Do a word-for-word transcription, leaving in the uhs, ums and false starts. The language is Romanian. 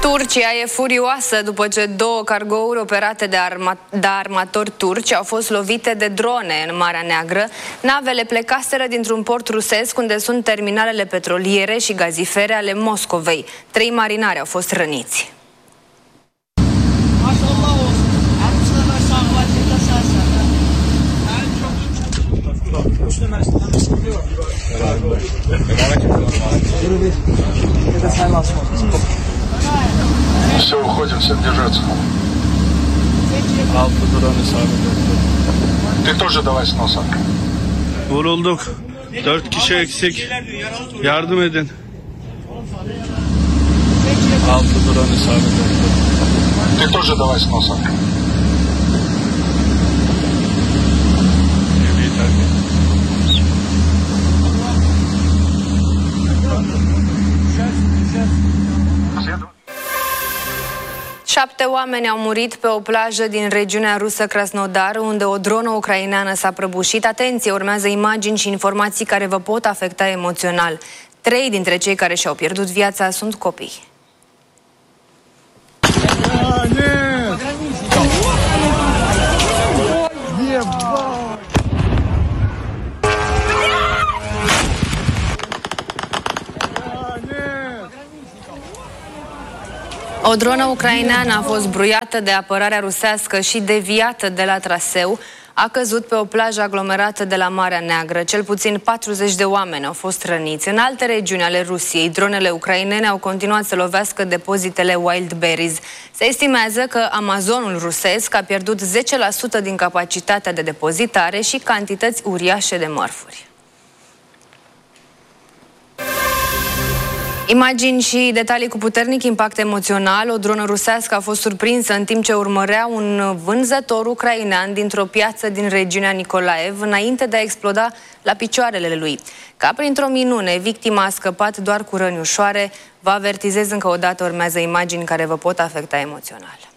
Turcia e furioasă după ce două cargouri operate de, arma de armatori turci au fost lovite de drone în Marea Neagră. Navele plecaseră dintr-un port rusesc unde sunt terminalele petroliere și gazifere ale Moscovei. Trei marinari au fost răniți. Все, уходим, всем держаться. Ты тоже давай с носа. Vurulduk. Dört kişi eksik. Yardım edin. Altı duran isabet etti. Ты тоже давай с носа. Șapte oameni au murit pe o plajă din regiunea rusă Krasnodar, unde o dronă ucraineană s-a prăbușit. Atenție, urmează imagini și informații care vă pot afecta emoțional. Trei dintre cei care și-au pierdut viața sunt copii. O dronă ucraineană a fost bruiată de apărarea rusească și deviată de la traseu. A căzut pe o plajă aglomerată de la Marea Neagră. Cel puțin patruzeci de oameni au fost răniți. În alte regiuni ale Rusiei, dronele ucrainene au continuat să lovească depozitele Wildberries. Se estimează că Amazonul rusesc a pierdut zece la sută din capacitatea de depozitare și cantități uriașe de mărfuri. Imagini și detalii cu puternic impact emoțional. O dronă rusească a fost surprinsă în timp ce urmărea un vânzător ucrainean dintr-o piață din regiunea Nicolaev, înainte de a exploda la picioarele lui. Ca printr-o minune, victima a scăpat doar cu răni ușoare. Vă avertizez încă o dată, urmează imagini care vă pot afecta emoțional.